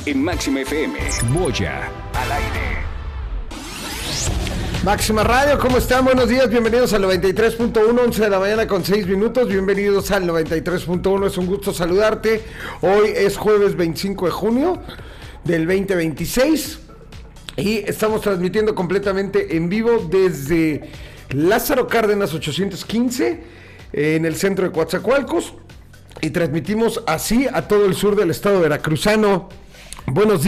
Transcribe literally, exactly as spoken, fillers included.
en Máxima F M. Boya al aire. Máxima Radio, ¿cómo están? Buenos días, bienvenidos al noventa y tres punto uno, once de la mañana con seis minutos, bienvenidos al noventa y tres punto uno, es un gusto saludarte. Hoy es jueves veinticinco de junio del veinte veintiséis y estamos transmitiendo completamente en vivo desde Lázaro Cárdenas ochocientos quince en el centro de Coatzacoalcos y transmitimos así a todo el sur del estado veracruzano. Buenos días.